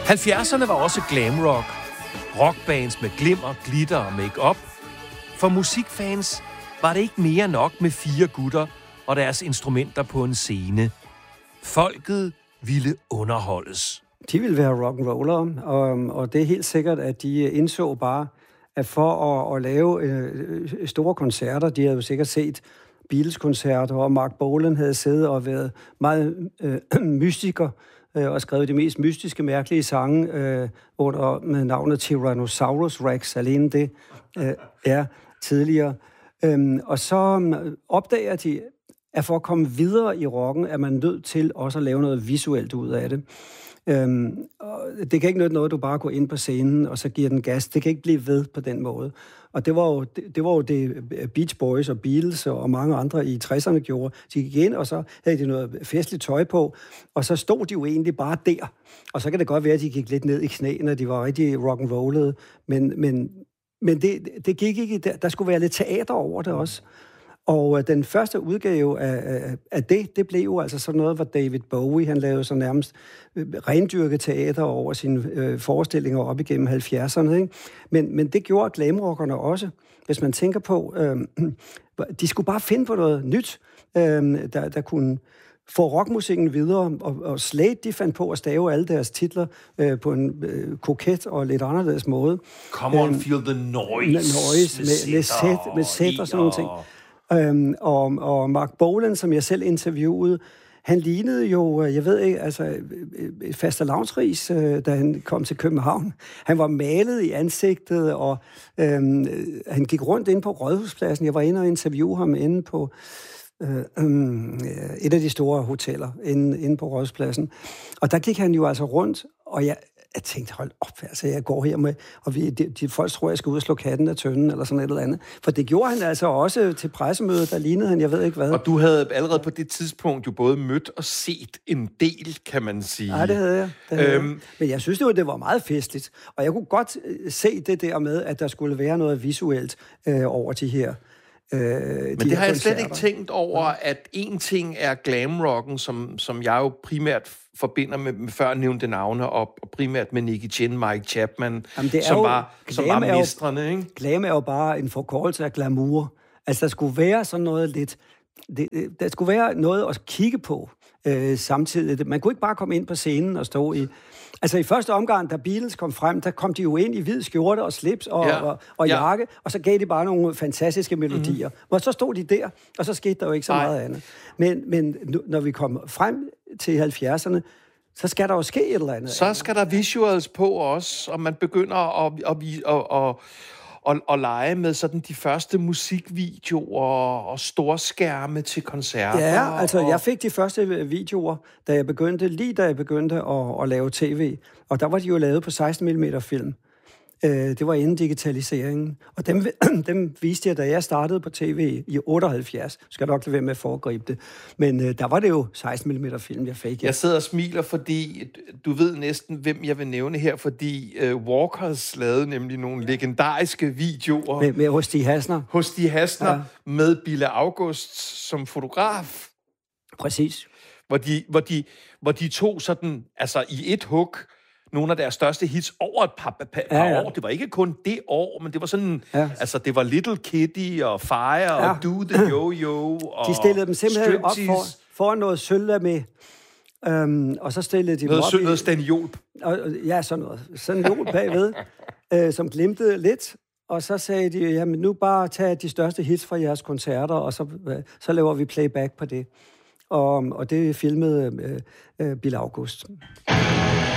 70'erne var også glam rock. Rockbands med glimmer, glitter og make-up. For musikfans var det ikke mere nok med 4 gutter og deres instrumenter på en scene. Folket ville underholdes. De ville være rock'n'rollere, og det er helt sikkert, at de indså bare, at for at lave store koncerter, de havde jo sikkert set Beatles-koncerter, og Mark Bolan havde siddet og været meget mystiker, og skrevet de mest mystiske, mærkelige sange med navnet Tyrannosaurus Rex, alene det tidligere. Og så opdager de, at for at komme videre i rocken, er man nødt til også at lave noget visuelt ud af det. Det kan ikke nytte noget, du bare går ind på scenen, og så giver den gas. Det kan ikke blive ved på den måde. Og det var jo det Beach Boys og Beatles og mange andre i 60'erne gjorde. De gik ind, og så havde de noget festligt tøj på, og så stod de jo egentlig bare der. Og så kan det godt være, at de gik lidt ned i knæene, og de var rigtig rock'n'rollede. Men det gik ikke. Der skulle være lidt teater over det også. Og den første udgave af det blev jo altså sådan noget, hvor David Bowie, han lavede så nærmest rendyrket teater over sine forestillinger op igennem 70'erne. Ikke? Men det gjorde glamrockerne også. Hvis man tænker på, de skulle bare finde på noget nyt, der kunne få rockmusikken videre, og Slade, de fandt på at stave alle deres titler på en koket og lidt anderledes måde. Come on, feel the noise. Med sæt og sådan nogle ting. Og Mark Bolan, som jeg selv interviewede, han lignede jo, jeg ved ikke, altså fastelavnsris, da han kom til København. Han var malet i ansigtet, og han gik rundt inde på Rådhuspladsen. Jeg var inde og interviewe ham inde på et af de store hoteller inde på Rådhuspladsen. Og der gik han jo altså rundt, og jeg tænkte, hold op, altså jeg går her med, og de folk tror, jeg skal ud og slå katten af tønden, eller sådan et eller andet. For det gjorde han altså også til pressemødet, der lignede han, jeg ved ikke hvad. Og du havde allerede på det tidspunkt jo både mødt og set en del, kan man sige. Ja, det havde jeg. Men jeg synes det var meget festligt, og jeg kunne godt se det der med, at der skulle være noget visuelt over de her men det har jeg slet ikke tænkt over, at en ting er glamrocken, som jeg jo primært forbinder med før nævnte navne, og primært med Nicky Chinn, Mike Chapman, som var mestrene, ikke? Glam er jo bare en forkortelse af glamour. Altså, der skulle være sådan noget lidt... Der skulle være noget at kigge på samtidig. Man kunne ikke bare komme ind på scenen og stå i... Altså i første omgang, da Beatles kom frem, der kom de jo ind i hvid skjorte og slips og jakke, og så gav de bare nogle fantastiske melodier. Og så stod de der, og så skete der jo ikke så meget andet. Men når vi kom frem til 70'erne, så skal der jo ske et eller andet. Så skal der visuals på også, og man begynder at lege med sådan de første musikvideoer og storskærme til koncerter. Ja, altså jeg fik de første videoer, da jeg begyndte at lave tv. Og der var de jo lavet på 16 mm film. Det var inden digitaliseringen. Og dem viste jeg, da jeg startede på tv i 78. Skal nok lade være med at foregribe det. Men der var det jo 16 mm film, jeg fik. Jeg sidder og smiler, fordi du ved næsten, hvem jeg vil nævne her, fordi Walkers lavede nemlig nogle legendariske videoer. Med Hos Stig Hassner, med Bille August som fotograf. Præcis. Hvor de tog sådan, altså i et hug, nogle af deres største hits over et par år. Det var ikke kun det år, men det var sådan... Ja. Altså, det var Little Kitty og Fire og Do the Yo-Yo og de stillede dem simpelthen Striptease. op foran noget sølv med... og så stillede de noget staniol. Ja, sådan noget. Staniol bagved, som glimtede lidt. Og så sagde de, jamen nu bare tag de største hits fra jeres koncerter, og så laver vi playback på det. Og det filmede Bill August.